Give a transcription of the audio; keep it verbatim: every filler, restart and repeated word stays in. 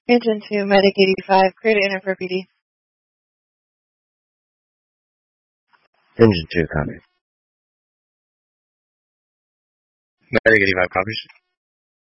Engine two, Medic eighty-five, clear to enter for P D. Engine two, copy. Medic eighty-five, copies.